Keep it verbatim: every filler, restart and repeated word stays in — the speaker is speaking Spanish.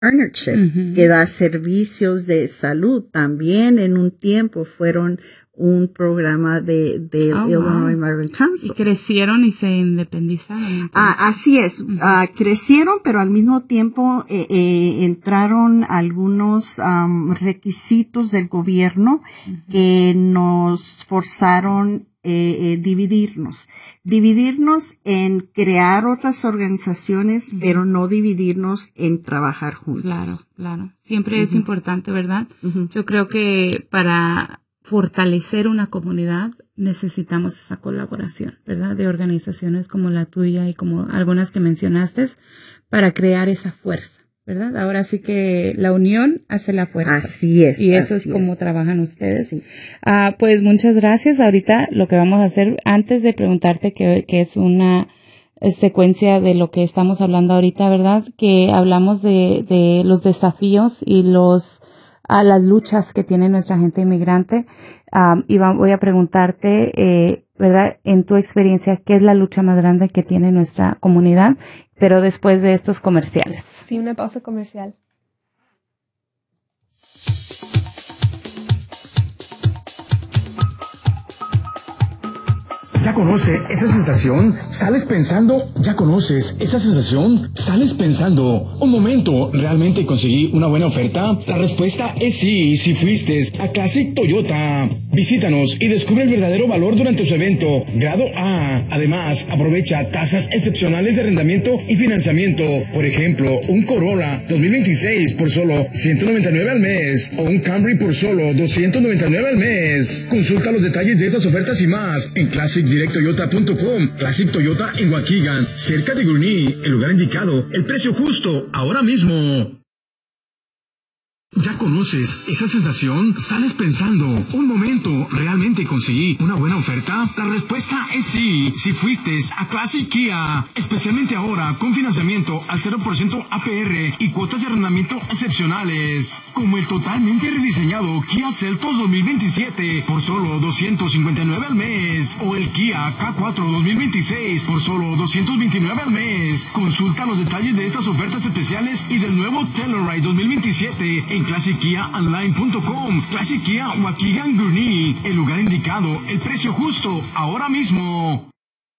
Partnership, uh-huh. que da servicios de salud. También en un tiempo fueron un programa de, de oh, Illinois wow. Migrant Council. Y crecieron y se independizaron. Ah, así es, uh-huh. uh, crecieron, pero al mismo tiempo eh, eh, entraron algunos um, requisitos del gobierno uh-huh. que nos forzaron Eh, eh, dividirnos, dividirnos en crear otras organizaciones, uh-huh. pero no dividirnos en trabajar juntos. Claro, claro. Siempre uh-huh. es importante, ¿verdad? Uh-huh. Yo creo que para fortalecer una comunidad necesitamos esa colaboración, ¿verdad? De organizaciones como la tuya y como algunas que mencionaste para crear esa fuerza, ¿verdad? Ahora sí que la unión hace la fuerza. Así es. Y eso así es como es. trabajan ustedes. Sí. Ah, pues muchas gracias. Ahorita lo que vamos a hacer, antes de preguntarte que, que es una secuencia de lo que estamos hablando ahorita, ¿verdad? Que hablamos de, de los desafíos y los, a las luchas que tiene nuestra gente inmigrante. Um, y va, voy a preguntarte, eh, ¿verdad? En tu experiencia, ¿qué es la lucha más grande que tiene nuestra comunidad? Pero después de estos comerciales. Sí, una pausa comercial. ¿Ya conoces esa sensación? ¿Sales pensando? ¿Ya conoces esa sensación? ¿Sales pensando? Un momento, ¿realmente conseguí una buena oferta? La respuesta es sí, si fuiste a Classic Toyota. Visítanos y descubre el verdadero valor durante su evento. Grado A. Además, aprovecha tasas excepcionales de arrendamiento y financiamiento. Por ejemplo, un Corolla dos mil veintiséis por solo ciento noventa y nueve al mes o un Camry por solo doscientos noventa y nueve al mes. Consulta los detalles de estas ofertas y más en Classic Direct Toyota punto com. Classic Toyota en Waukegan, cerca de Gurnee, el lugar indicado, el precio justo, ahora mismo. ¿Ya conoces esa sensación? ¿Sales pensando, un momento, ¿realmente conseguí una buena oferta? La respuesta es sí, si fuiste a Classic Kia, especialmente ahora con financiamiento al cero por ciento A P R y cuotas de arrendamiento excepcionales, como el totalmente rediseñado Kia Seltos dos mil veintisiete por solo doscientos cincuenta y nueve al mes, o el Kia K cuatro dos mil veintiséis por solo doscientos veintinueve al mes. Consulta los detalles de estas ofertas especiales y del nuevo Telluride dos mil veintisiete en Classic Kia Online punto com. Classic Kia Waukegan Gurnee, el lugar indicado, el precio justo, ahora mismo.